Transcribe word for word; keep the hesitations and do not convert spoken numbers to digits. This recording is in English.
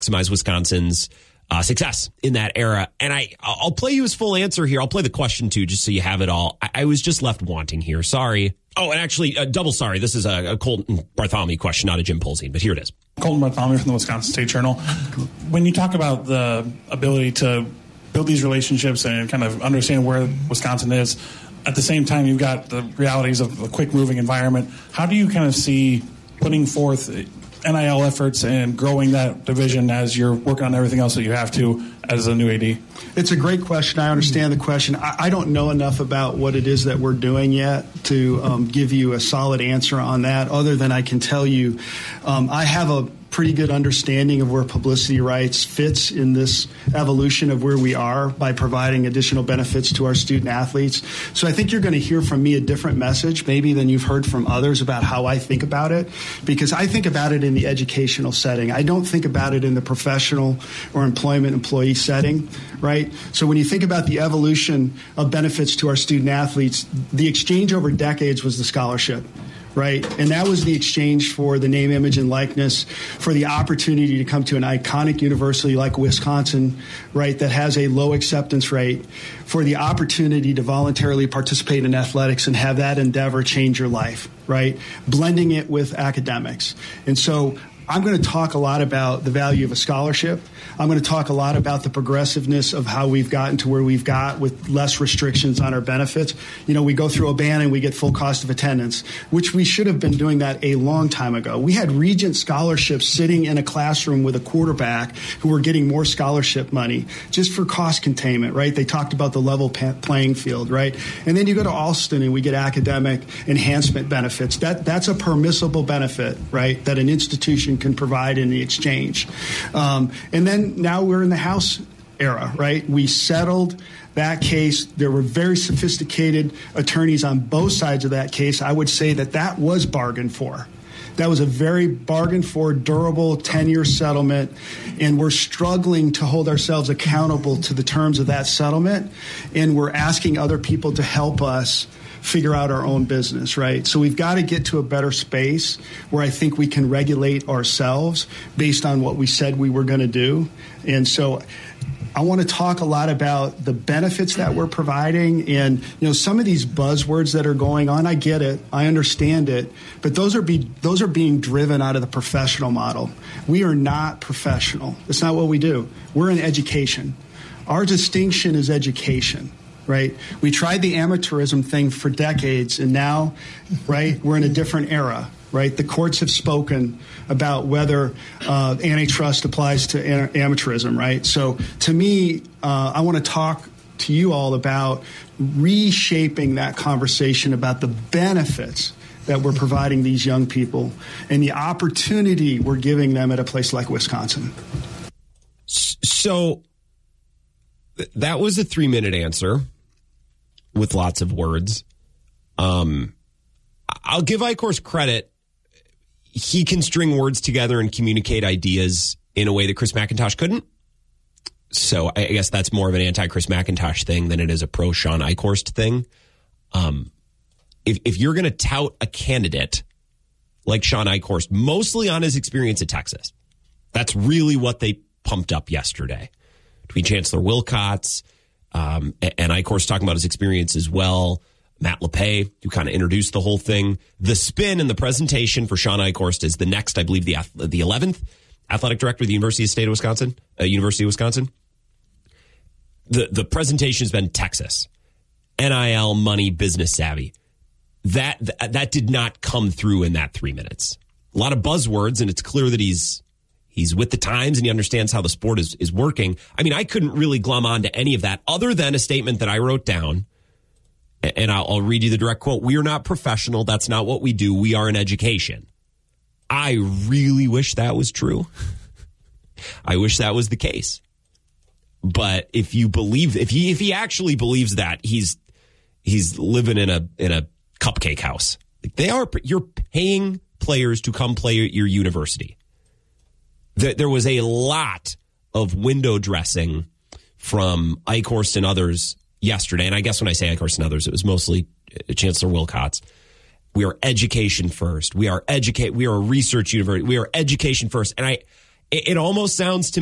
maximize Wisconsin's uh, success in that era. And I, I'll play you his full answer here. I'll play the question too, just so you have it all. I, I was just left wanting here. Sorry. Oh, and actually, uh, double sorry. This is a, a Colton Bartholomew question, not a Jim Polzine, but here it is. Colton Bartholomew from the Wisconsin State Journal. When you talk about the ability to build these relationships and kind of understand where Wisconsin is, at the same time, you've got the realities of a quick-moving environment. How do you kind of see putting forth N I L efforts and growing that division as you're working on everything else that you have to as a new A D? It's a great question. I understand the question. I, I don't know enough about what it is that we're doing yet to um, give you a solid answer on that, other than I can tell you um, I have a pretty good understanding of where publicity rights fits in this evolution of where we are by providing additional benefits to our student athletes. So I think you're going to hear from me a different message maybe than you've heard from others about how I think about it, because I think about it in the educational setting. I don't think about it in the professional or employment employee setting, right? So when you think about the evolution of benefits to our student athletes, the exchange over decades was the scholarship. Right. And that was the exchange for the name, image, and likeness, for the opportunity to come to an iconic university like Wisconsin, right, that has a low acceptance rate, for the opportunity to voluntarily participate in athletics and have that endeavor change your life, right, blending it with academics. And so I'm going to talk a lot about the value of a scholarship. I'm going to talk a lot about the progressiveness of how we've gotten to where we've got with less restrictions on our benefits. You know, we go through a ban and we get full cost of attendance, which we should have been doing that a long time ago. We had Regent scholarships sitting in a classroom with a quarterback who were getting more scholarship money just for cost containment, right? They talked about the level playing field, right? And then you go to Alston and we get academic enhancement benefits. That That's a permissible benefit, right, that an institution can provide in the exchange. Um, and then now we're in the House era, right? We settled that case. There were very sophisticated attorneys on both sides of that case. I would say that that was bargained for. That was a very bargained for, durable ten-year settlement, and we're struggling to hold ourselves accountable to the terms of that settlement, and we're asking other people to help us figure out our own business, right? So we've got to get to a better space where I think we can regulate ourselves based on what we said we were going to do. And so I want to talk a lot about the benefits that we're providing, and, you know, some of these buzzwords that are going on. I get it. I understand it. But those are be, those are being driven out of the professional model. We are not professional. That's not what we do. We're in education. Our distinction is education. Right? We tried the amateurism thing for decades, and now, right, we're in a different era, right? The courts have spoken about whether uh, antitrust applies to an- amateurism, right? So to me, uh, I want to talk to you all about reshaping that conversation about the benefits that we're providing these young people and the opportunity we're giving them at a place like Wisconsin. So that was a three-minute answer with lots of words. Um, I'll give Eichhorst credit. He can string words together and communicate ideas in a way that Chris McIntosh couldn't. So I guess that's more of an anti-Chris McIntosh thing than it is a pro-Sean Eichhorst thing. Um, if, if you're going to tout a candidate like Sean Eichhorst, mostly on his experience at Texas, that's really what they pumped up yesterday. Between Chancellor Wilcox um, and Eichhorst talking about his experience as well, Matt LePay, who kind of introduced the whole thing. The spin and the presentation for Sean Eichhorst is the next, I believe, the the eleventh athletic director of the University of State of Wisconsin, uh, University of Wisconsin. The the presentation has been Texas, N I L, money, business savvy. That, that that did not come through in that three minutes. A lot of buzzwords, and it's clear that he's He's with the times and he understands how the sport is, is working. I mean, I couldn't really glom on to any of that other than a statement that I wrote down. And I'll, I'll read you the direct quote. We are not professional. That's not what we do. We are in education. I really wish that was true. I wish that was the case. But if you believe, if he, if he actually believes that, he's, he's living in a, in a cupcake house. They are, you're paying players to come play at your university. There was a lot of window dressing from Eichhorst and others yesterday. And I guess when I say Eichhorst and others, it was mostly Chancellor Wilcox. We are education first. We are educate. We are a research university. We are education first. And I, it, it almost sounds to